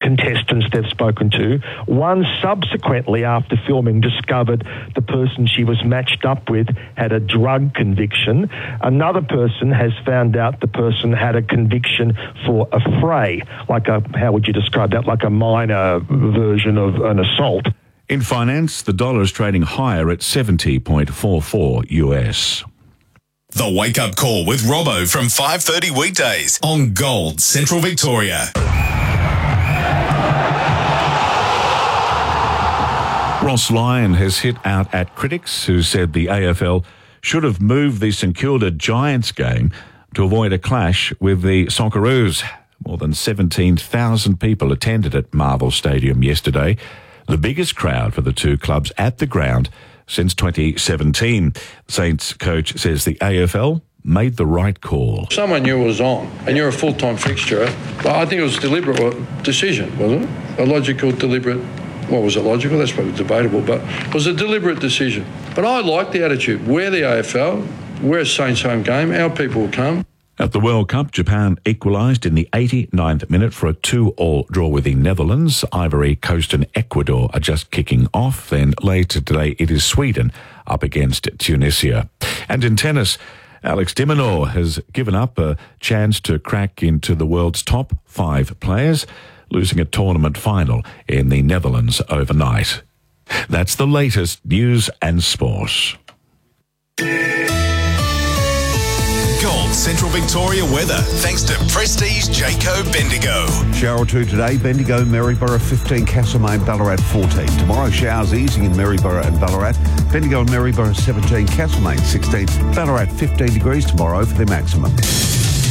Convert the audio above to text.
contestants they've spoken to. One subsequently, after filming, discovered the person she was matched up with had a drug conviction. Another person has found out the person had a conviction for a fray, how would you describe that, like a minor version of an assault. In finance, the dollar is trading higher at 70.44 US. The Wake Up Call with Robbo from 5:30 weekdays on Gold Central Victoria. Ross Lyon has hit out at critics who said the AFL should have moved the St Kilda Giants game to avoid a clash with the Socceroos. More than 17,000 people attended at Marvel Stadium yesterday, the biggest crowd for the two clubs at the ground since 2017. Saints coach says the AFL made the right call. Someone knew it was on, and you're a full-time fixture. I think it was a deliberate decision, wasn't it? A logical, deliberate... Well, was it logical? That's probably debatable, but it was a deliberate decision. But I like the attitude. We're the AFL. We're a Saints home game. Our people will come. At the World Cup, Japan equalised in the 89th minute for a 2-2 draw with the Netherlands. Ivory Coast and Ecuador are just kicking off. Then later today, it is Sweden up against Tunisia. And in tennis, Alex de Minaur has given up a chance to crack into the world's top 5 players, losing a tournament final in the Netherlands overnight. That's the latest news and sport. Gold Central Victoria weather, thanks to Prestige Jayco Bendigo. Shower or two today, Bendigo, Maryborough 15, Castlemaine, Ballarat 14. Tomorrow, showers easing in Maryborough and Ballarat. Bendigo and Maryborough 17, Castlemaine 16, Ballarat 15 degrees tomorrow for their maximum.